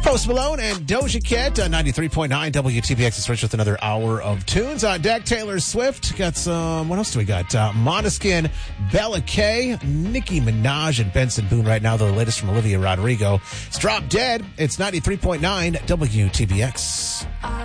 Post Malone and Doja Cat on 93.9 WTBX is rich with another hour of tunes. On deck, Taylor Swift. Got some, what else do we got? Måneskin, Bella K, Nicki Minaj, and Benson Boone right now. The latest from Olivia Rodrigo. It's Drop Dead. It's 93.9 WTBX.